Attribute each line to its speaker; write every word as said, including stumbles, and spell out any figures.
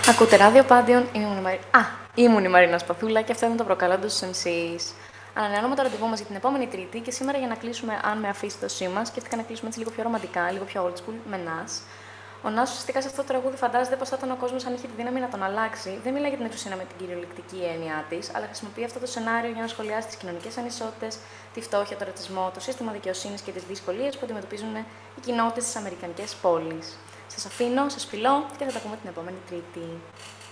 Speaker 1: Ακούτε ράδιο Πάντιον, ήμουν η, Μαρι... Α, ήμουν η Μαρίνα Σπαθούλα και αυτό ήταν το προκαλώντας στους εμ σις. Ανανεώνουμε το ραντεβού μας για την επόμενη Τρίτη και σήμερα για να κλείσουμε, αν με αφήσει το σήμα, σκέφτηκα να κλείσουμε έτσι λίγο πιο ρομαντικά, λίγο πιο old school, με Nas. Ο Nas ουσιαστικά σε αυτό το τραγούδι φαντάζεται πως θα ήταν ο κόσμος αν είχε τη δύναμη να τον αλλάξει. Δεν μιλάει για την εξουσία με την κυριολεκτική έννοια της, αλλά χρησιμοποιεί αυτό το σενάριο για να σχολιάσει τις κοινωνικές ανισότητες, τη φτώχεια, τον ρατσισμό, το σύστημα δικαιοσύνης και τις δυσκολίες που αντιμετωπίζουν οι κοινότητες στις αμερικανικές πόλεις. Σας αφήνω, σας φιλώ και θα τα πούμε την επόμενη Τρίτη.